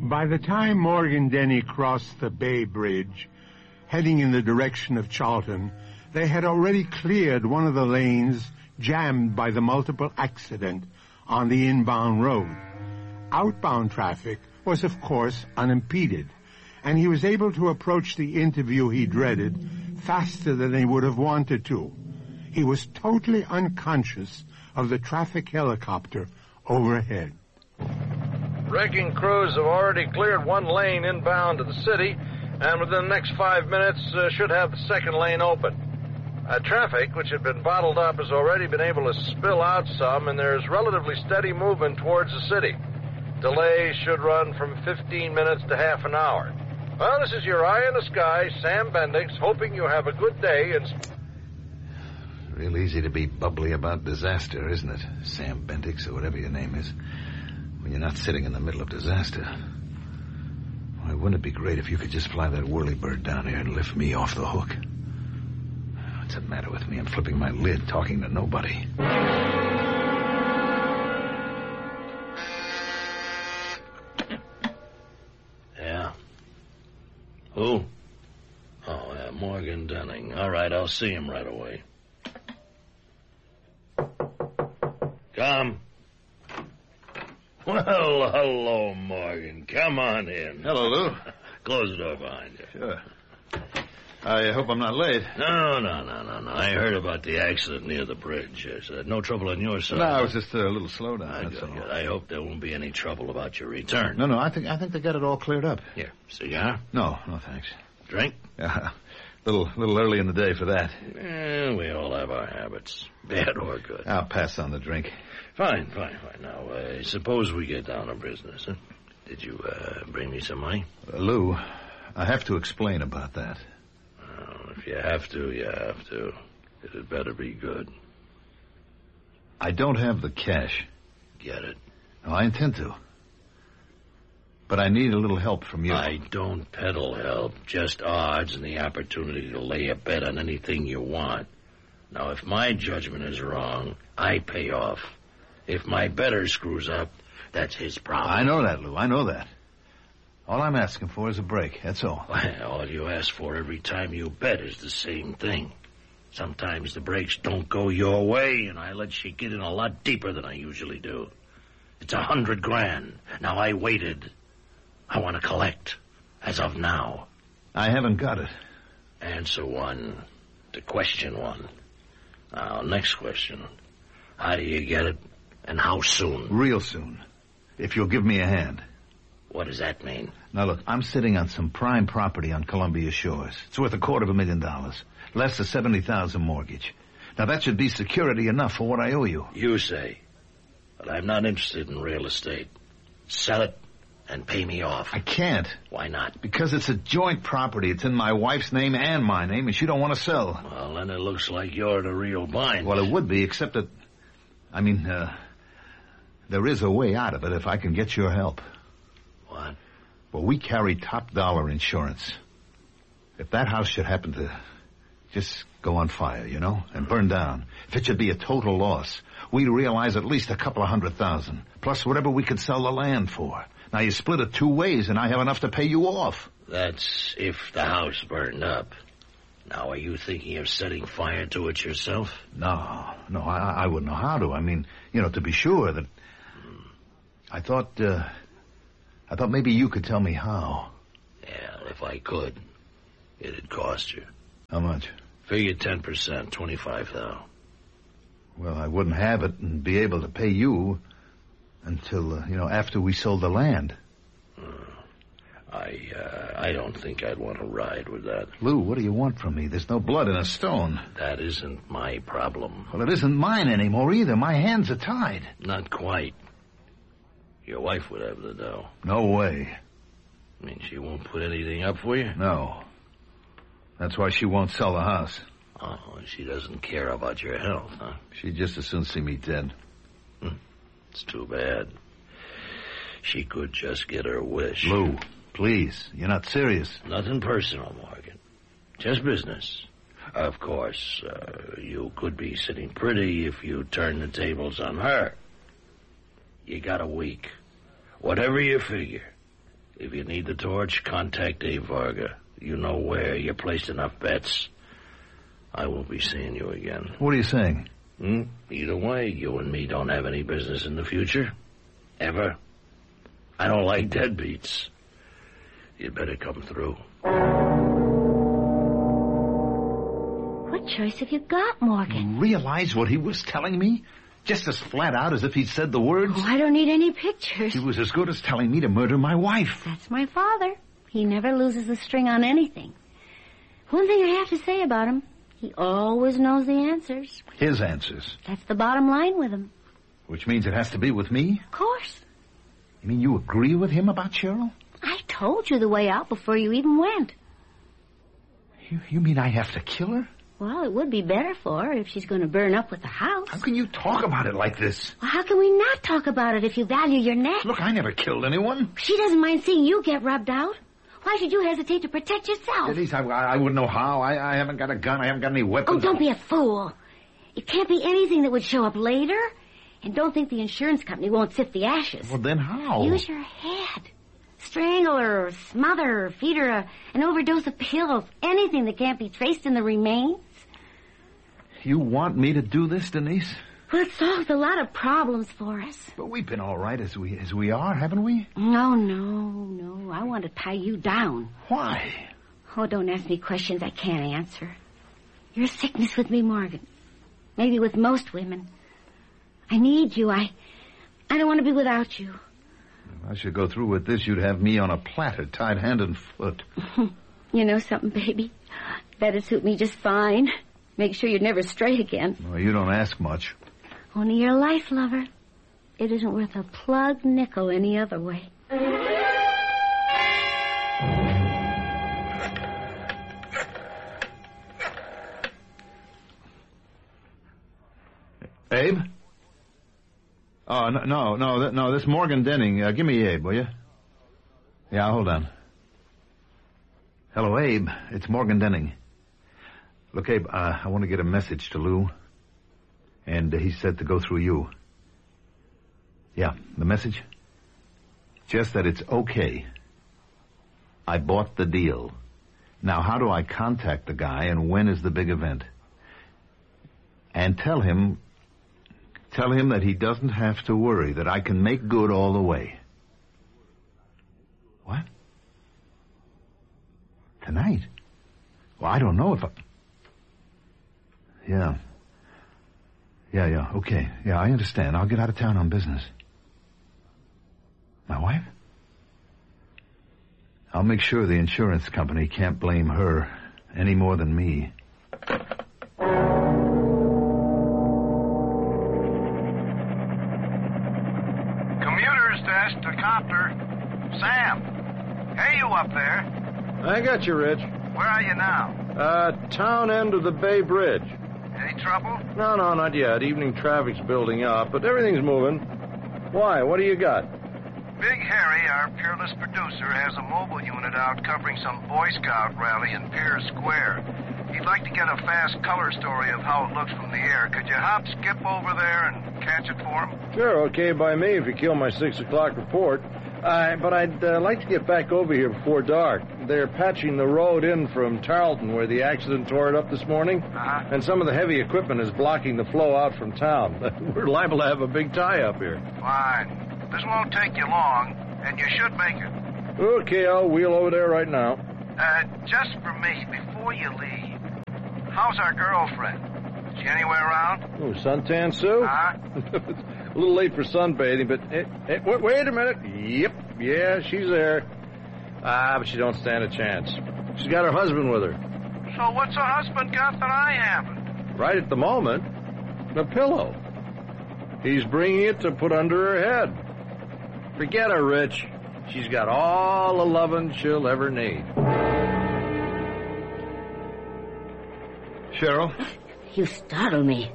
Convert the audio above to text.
By the time Morgan Denny crossed the Bay Bridge, heading in the direction of Charlton, they had already cleared one of the lanes jammed by the multiple accident on the inbound road. Outbound traffic was, of course, unimpeded, and he was able to approach the interview he dreaded faster than he would have wanted to. He was totally unconscious of the traffic helicopter overhead. Wrecking crews have already cleared one lane inbound to the city, and within the next 5 minutes should have the second lane open. Traffic, which had been bottled up, has already been able to spill out some, and there's relatively steady movement towards the city. Delays should run from 15 minutes to half an hour. Well, this is your eye in the sky, Sam Bendix, hoping you have a good day and... Real easy to be bubbly about disaster, isn't it, Sam Bendix, or whatever your name is, when you're not sitting in the middle of disaster. Why, wouldn't it be great if you could just fly that whirlybird down here and lift me off the hook? What's the matter with me? I'm flipping my lid, talking to nobody. Yeah? Who? Oh, yeah, Morgan Denning. All right, I'll see him right away. Come. Well, hello, Morgan. Come on in. Hello, Lou. Close the door behind you. Sure. I hope I'm not late. No. I heard about the accident near the bridge. No trouble on your side. No, it was just a little slowdown. Good. I hope there won't be any trouble about your return. No, I think they got it all cleared up. Here, cigar? No, thanks. Drink? Yeah, little early in the day for that. We all have our habits, bad or good. I'll pass on the drink. Fine. Now, suppose we get down to business, huh? Did you bring me some money? Lou, I have to explain about that. Well, if you have to, you have to. It had better be good. I don't have the cash. Get it? No, I intend to. But I need a little help from you. I don't peddle help, just odds and the opportunity to lay a bet on anything you want. Now, if my judgment is wrong, I pay off. If my bettor screws up, that's his problem. I know that, Lou. I know that. All I'm asking for is a break, that's all. Well, all you ask for every time you bet is the same thing. Sometimes the breaks don't go your way, and I let you get in a lot deeper than I usually do. It's $100,000. Now, I waited. I want to collect, as of now. I haven't got it. Answer one to question one. Now, next question. How do you get it, and how soon? Real soon, if you'll give me a hand. What does that mean? Now, look, I'm sitting on some prime property on Columbia Shores. It's worth $250,000, less the $70,000 mortgage. Now, that should be security enough for what I owe you. You say. But I'm not interested in real estate. Sell it and pay me off. I can't. Why not? Because it's a joint property. It's in my wife's name and my name, and she don't want to sell. Well, then it looks like you're in a real bind. Well, it would be, except that... there is a way out of it if I can get your help. What? Well, we carry top dollar insurance. If that house should happen to just go on fire, and burn down, if it should be a total loss, we'd realize at least $200,000, plus whatever we could sell the land for. Now, you split it two ways, and I have enough to pay you off. That's if the house burned up. Now, are you thinking of setting fire to it yourself? No, I wouldn't know how to. To be sure that... I thought maybe you could tell me how. Yeah, if I could, it'd cost you. How much? Figure 10%, $25,000. Well, I wouldn't have it and be able to pay you until, after we sold the land. I don't think I'd want to ride with that. Lou, what do you want from me? There's no blood in a stone. That isn't my problem. Well, it isn't mine anymore either. My hands are tied. Not quite. Your wife would have the dough. No way. She won't put anything up for you? No. That's why she won't sell the house. Oh, she doesn't care about your health, huh? She'd just as soon see me dead. It's too bad. She could just get her wish. Lou, please. You're not serious. Nothing personal, Morgan. Just business. Of course, you could be sitting pretty if you turn the tables on her. You got a week. Whatever you figure. If you need the torch, contact Dave Varga. You know where. You placed enough bets. I won't be seeing you again. What are you saying? Either way, you and me don't have any business in the future. Ever. I don't like deadbeats. You'd better come through. What choice have you got, Morgan? Realize what he was telling me? Just as flat out as if he'd said the words? Oh, I don't need any pictures. He was as good as telling me to murder my wife. That's my father. He never loses the string on anything. One thing I have to say about him, he always knows the answers. His answers? That's the bottom line with him. Which means it has to be with me? Of course. You mean you agree with him about Cheryl? I told you the way out before you even went. You mean I have to kill her? Well, it would be better for her if she's going to burn up with the house. How can you talk about it like this? Well, how can we not talk about it if you value your neck? Look, I never killed anyone. She doesn't mind seeing you get rubbed out. Why should you hesitate to protect yourself? At least I wouldn't know how. I haven't got a gun. I haven't got any weapons. Oh, don't be a fool. It can't be anything that would show up later. And don't think the insurance company won't sift the ashes. Well, then how? Use your head. Strangle her, or smother her, or feed her an overdose of pills. Anything that can't be traced in the remains. You want me to do this, Denise? Well, it solves a lot of problems for us. But we've been all right as we are, haven't we? No. I want to tie you down. Why? Oh, don't ask me questions I can't answer. You're a sickness with me, Morgan. Maybe with most women. I need you. I don't want to be without you. If I should go through with this, you'd have me on a platter, tied hand and foot. You know something, baby? That'd suit me just fine. Make sure you'd never stray again. Well, you don't ask much. Only your life, lover. It isn't worth a plug nickel any other way. Abe? Oh, no, this Morgan Denning. Give me Abe, will you? Yeah, hold on. Hello, Abe. It's Morgan Denning. Look, Abe, I want to get a message to Lou. And he said to go through you. Yeah, the message? Just that it's okay. I bought the deal. Now, how do I contact the guy, and when is the big event? And tell him that he doesn't have to worry, that I can make good all the way. What? Tonight? Well, I don't know if I... Yeah, okay. Yeah, I understand. I'll get out of town on business. My wife? I'll make sure the insurance company can't blame her any more than me. Commuter's desk to copter. Sam. Hey, you up there? I got you, Rich. Where are you now? Town end of the Bay Bridge. Any trouble? No, not yet. Evening traffic's building up, but everything's moving. Why? What do you got? Big Harry, our peerless producer, has a mobile unit out covering some Boy Scout rally in Piers Square. He'd like to get a fast color story of how it looks from the air. Could you skip over there and catch it for him? Sure, okay by me if you kill my 6 o'clock report. But I'd like to get back over here before dark. They're patching the road in from Tarleton where the accident tore it up this morning. And some of the heavy equipment is blocking the flow out from town. We're liable to have a big tie-up here. Fine. This won't take you long, and you should make it. Okay, I'll wheel over there right now. Just for me, before you leave, how's our girlfriend? Is she anywhere around? Oh, Suntan Sue? Huh? A little late for sunbathing, but wait a minute. Yep, yeah, she's there. But she don't stand a chance. She's got her husband with her. So what's her husband got that I haven't? Right at the moment, a pillow. He's bringing it to put under her head. Forget her, Rich. She's got all the loving she'll ever need. Cheryl? You startle me.